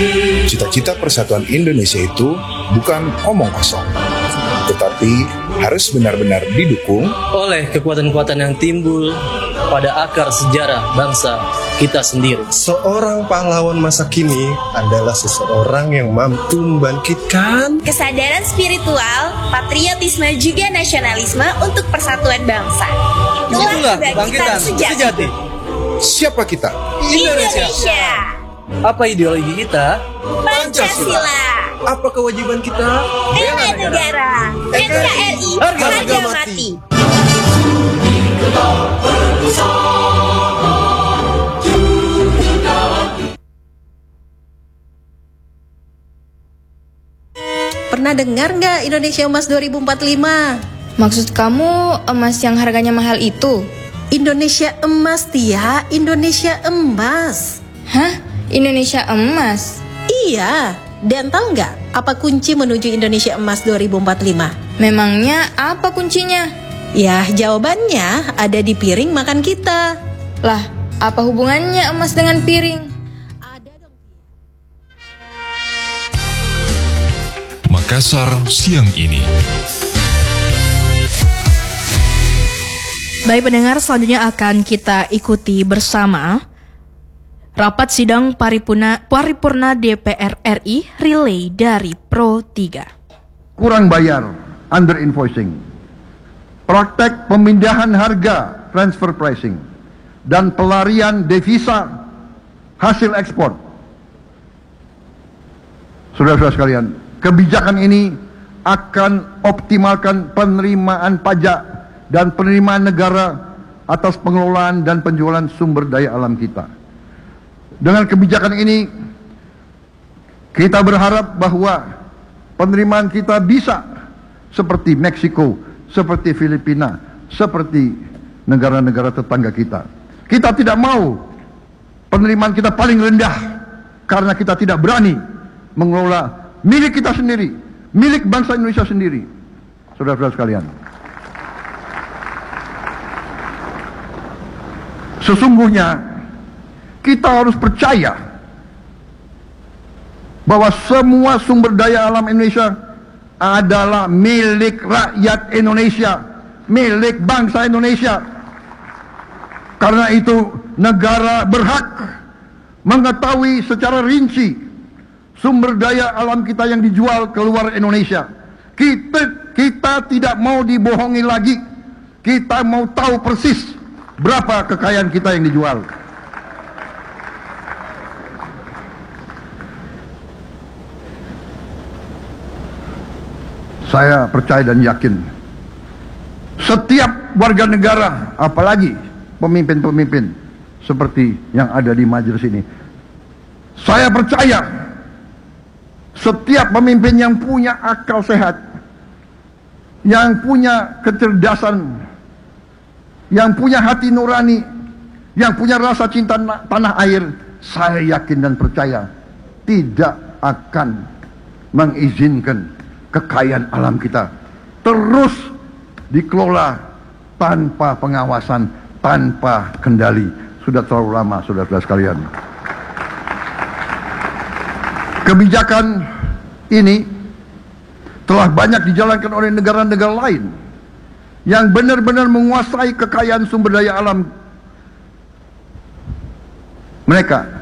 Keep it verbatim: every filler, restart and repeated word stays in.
Cita-cita persatuan Indonesia itu bukan omong kosong, tetapi harus benar-benar didukung oleh kekuatan-kekuatan yang timbul pada akar sejarah bangsa kita sendiri. Seorang pahlawan masa kini adalah seseorang yang mampu membangkitkan kesadaran spiritual, patriotisme juga nasionalisme untuk persatuan bangsa. Itulah kebangkitan sejati. Siapa kita? Indonesia. Indonesia. Apa ideologi kita? Pancasila. Apa kewajiban kita? Bela negara. N K R I harga, harga mati. Pernah dengar nggak Indonesia Emas dua ribu empat puluh lima? Maksud kamu emas yang harganya mahal itu? Indonesia Emas, Tia. Indonesia Emas. Hah? Indonesia Emas? Iya. Dan tahu nggak apa kunci menuju Indonesia Emas dua ribu empat puluh lima? Memangnya apa kuncinya? Ya, jawabannya ada di piring makan kita. Lah, apa hubungannya emas dengan piring? Ada dong. Makassar siang ini. Baik pendengar, selanjutnya akan kita ikuti bersama Rapat Sidang Paripurna, Paripurna D P R R I Relay dari Pro tiga. Kurang bayar, under invoicing, praktek pemindahan harga, transfer pricing, dan pelarian devisa hasil ekspor. Saudara-saudara sekalian, kebijakan ini akan optimalkan penerimaan pajak dan penerimaan negara atas pengelolaan dan penjualan sumber daya alam kita. Dengan kebijakan ini, kita berharap bahwa penerimaan kita bisa seperti Meksiko, seperti Filipina, seperti negara-negara tetangga kita. Kita tidak mau penerimaan kita paling rendah karena kita tidak berani mengelola milik kita sendiri, milik bangsa Indonesia sendiri. Saudara-saudara sekalian, sesungguhnya kita harus percaya bahwa semua sumber daya alam Indonesia adalah milik rakyat Indonesia, milik bangsa Indonesia. Karena itu negara berhak mengetahui secara rinci sumber daya alam kita yang dijual keluar Indonesia. Kita, kita tidak mau dibohongi lagi. Kita mau tahu persis berapa kekayaan kita yang dijual. Saya percaya dan yakin setiap warga negara, apalagi pemimpin-pemimpin seperti yang ada di majelis ini, saya percaya setiap pemimpin yang punya akal sehat, yang punya kecerdasan, yang punya hati nurani, yang punya rasa cinta tanah air, saya yakin dan percaya tidak akan mengizinkan kekayaan alam kita terus dikelola tanpa pengawasan, tanpa kendali. Sudah terlalu lama, saudara-saudara sekalian. Kebijakan ini telah banyak dijalankan oleh negara-negara lain yang benar-benar menguasai kekayaan sumber daya alam mereka.